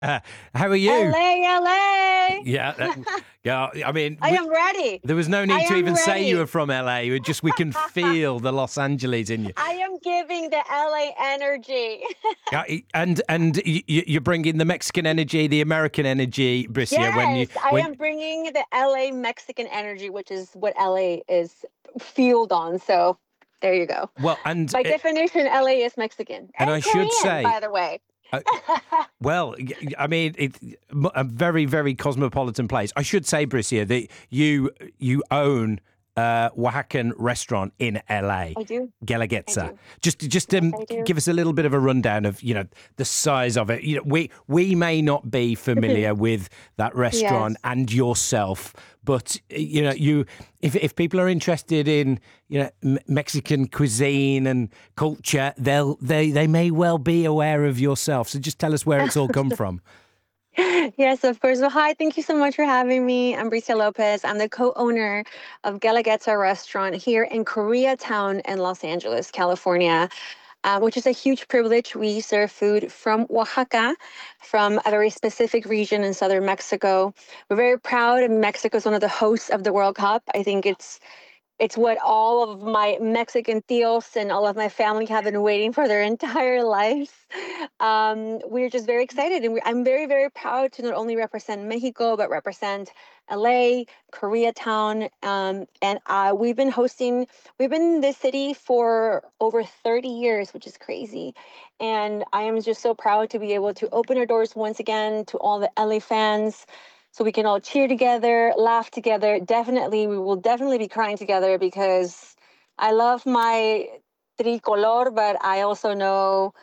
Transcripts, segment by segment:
How are you? LA, LA. Yeah, yeah. I mean, I am ready. there was no I need to am even say you were ready. from LA. We can feel the Los Angeles in you. I am giving the LA energy. Yeah, and you're bringing the Mexican energy, the American energy, Bricia. When you Yes, I when am bringing the LA Mexican energy, which is what LA is fueled on. So there you go. well, By definition, LA is Mexican and and I should Korean, say, by the way. uh, well, I mean, it's a very, very cosmopolitan place. I should say, Bricia, that you own a Oaxacan restaurant in LA, I do. I Guelaguetza. do. Just Yes, I do. give us a little bit of a rundown of the size of it. We may not be familiar with that restaurant Yes. and yourself, but you if people are interested in Mexican cuisine and culture, they may well be aware of yourself. So just tell us where it's all come from. Yes, of course. Well, hi, thank you so much for having me. I'm Bricia Lopez. I'm the co-owner of Guelaguetza Restaurant here in Koreatown in Los Angeles, California, which is a huge privilege. We serve food from Oaxaca, from a very specific region in southern Mexico. We're very proud, and Mexico is one of the hosts of the World Cup. I think it's what all of my Mexican tios and all of my family have been waiting for their entire lives. We're just very excited, and I'm very, very proud to not only represent Mexico but represent LA, Koreatown, and We've been in this city for over 30 years, which is crazy, and I am just so proud to be able to open our doors once again to all the LA fans so we can all cheer together, laugh together. Definitely, we will definitely be crying together because I love my tricolor, but I also know,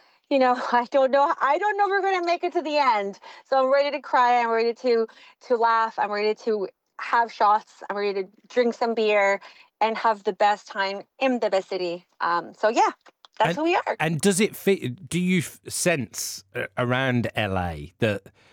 I don't know if we're gonna make it to the end. So I'm ready to cry. I'm ready to laugh. I'm ready to have shots. I'm ready to drink some beer and have the best time in the best city. So yeah, that's And who we are. and does it fit? Do you sense around LA that